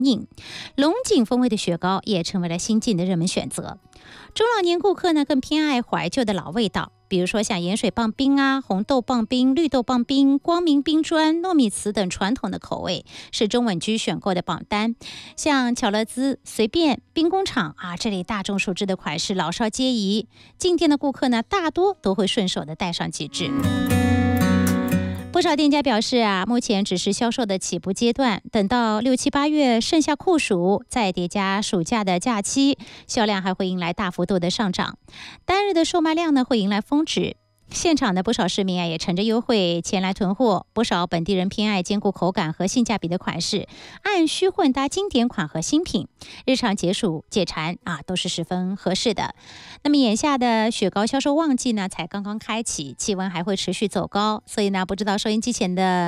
硬。龙井风味的雪糕也成为了新晋的热门选择。中老年顾客呢更偏爱怀旧的老味道，比如说像盐水棒冰啊、红豆棒冰、绿豆棒冰、光明冰砖、糯米糍等传统的口味是中稳居选购的榜单。像巧乐兹、随便、冰工厂啊，这里大众熟知的款式老少皆宜，进店的顾客呢大多都会顺手的带上几支。不少店家表示啊，目前只是销售的起步阶段，等到6、7、8月盛夏酷暑，再叠加暑假的假期，销量还会迎来大幅度的上涨，单日的售卖量呢会迎来峰值。现场的不少市民啊也乘着优惠前来囤货，不少本地人偏爱兼顾口感和性价比的款式，按需混搭经典款和新品，日常解暑解馋啊都是十分合适的。那么眼下的雪糕销售旺季呢才刚刚开启，气温还会持续走高，所以呢不知道收音机前的